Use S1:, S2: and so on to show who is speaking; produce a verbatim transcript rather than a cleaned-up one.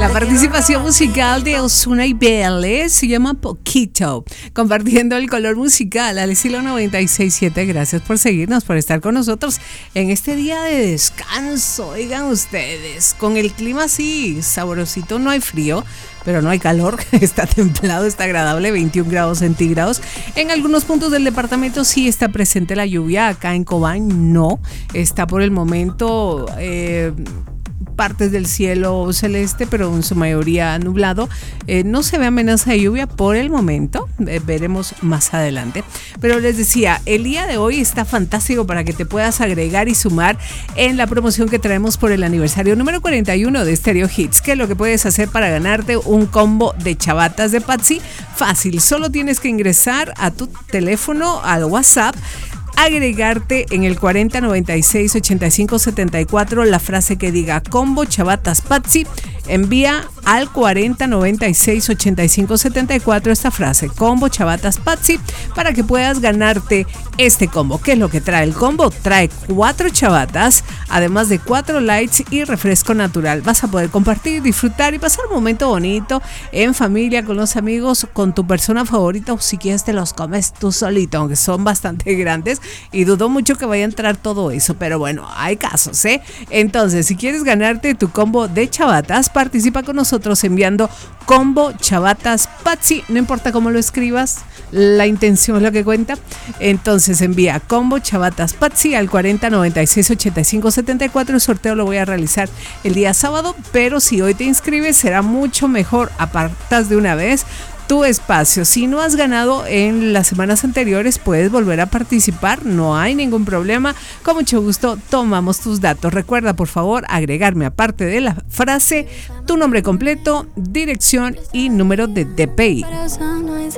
S1: La participación musical de Ozuna y Vélez se llama Poquito, compartiendo el color musical al estilo noventa y seis punto siete. Gracias por seguirnos, por estar con nosotros en este día de descanso. Oigan ustedes, con el clima así sabrosito, no hay frío, pero no hay calor, está templado, está agradable, veintiún grados centígrados. En algunos puntos del departamento sí está presente la lluvia, acá en Cobán no, está por el momento eh, partes del cielo celeste, pero en su mayoría nublado. Eh, no se ve amenaza de lluvia por el momento, eh, veremos más adelante. Pero les decía, el día de hoy está fantástico para que te puedas agregar y sumar en la promoción que traemos por el aniversario número cuarenta y uno de Stereo Hits. ¿Qué es lo que puedes hacer para ganarte un combo de chavatas de Patsy? Fácil, solo tienes que ingresar a tu teléfono, al WhatsApp, agregarte en el cuarenta noventa y seis ochenta y cinco setenta y cuatro la frase que diga combo chavatas Patsy. Envía al cuarenta noventa y seis ochenta y cinco setenta y cuatro esta frase, combo chavatas Patsy, para que puedas ganarte este combo. ¿Qué es lo que trae el combo? Trae cuatro chavatas, además de cuatro lights y refresco natural. Vas a poder compartir, disfrutar y pasar un momento bonito en familia, con los amigos, con tu persona favorita, o si quieres te los comes tú solito, aunque son bastante grandes y dudo mucho que vaya a entrar todo eso, pero bueno, hay casos, ¿eh? Entonces, si quieres ganarte tu combo de chavatas, participa con nosotros enviando combo chavatas Patsy, no importa cómo lo escribas, la intención es lo que cuenta. Entonces envía combo chavatas Patsy al cuarenta noventa y seis ochenta y cinco setenta y cuatro. El sorteo lo voy a realizar el día sábado, pero si hoy te inscribes será mucho mejor, apartas de una vez tu espacio. Si no has ganado en las semanas anteriores, puedes volver a participar, no hay ningún problema. Con mucho gusto tomamos tus datos. Recuerda, por favor, agregarme, aparte de la frase, tu nombre completo, dirección y número de D P I.